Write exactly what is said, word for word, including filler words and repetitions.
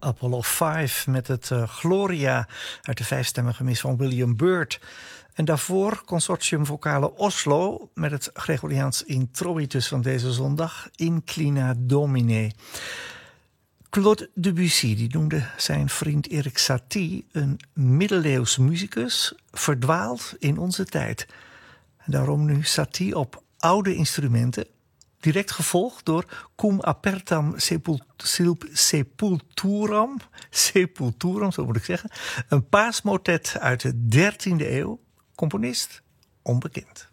Apollo vijf met het uh, Gloria uit de vijfstemmige mis van William Byrd. En daarvoor Consortium Vocale Oslo met het Gregoriaans introitus van deze zondag, Inclina Domine. Claude Debussy die noemde zijn vriend Erik Satie een middeleeuws muzikus, verdwaald in onze tijd. En daarom nu Satie op oude instrumenten, direct gevolgd door Cum Apertam Sepult- Sepulturam, Sepulturam, zo moet ik zeggen, een paasmotet uit de dertiende eeuw, componist onbekend.